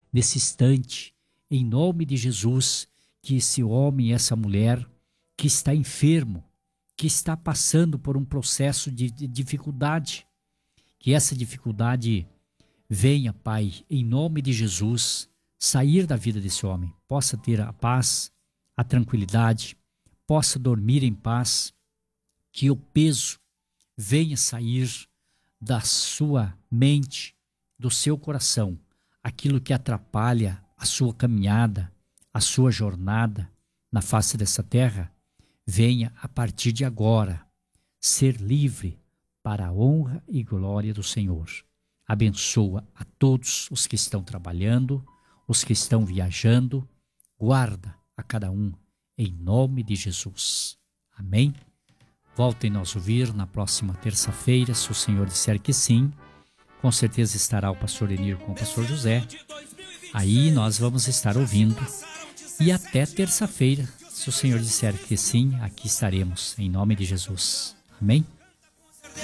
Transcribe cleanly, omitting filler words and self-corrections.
nesse instante, em nome de Jesus, que esse homem e essa mulher que está enfermo, que está passando por um processo de dificuldade, que essa dificuldade venha, Pai, em nome de Jesus, sair da vida desse homem, possa ter a paz, a tranquilidade, possa dormir em paz, que o peso venha sair da sua mente, do seu coração, aquilo que atrapalha a sua caminhada, a sua jornada na face dessa terra, venha a partir de agora ser livre para a honra e glória do Senhor. Abençoa a todos os que estão trabalhando, os que estão viajando, guarda a cada um em nome de Jesus. Amém? Voltem nos ouvir na próxima terça-feira, se o Senhor disser que sim. Com certeza estará o pastor Enir com o pastor José. Aí nós vamos estar ouvindo. E até terça-feira, se o Senhor disser que sim, aqui estaremos, em nome de Jesus. Amém?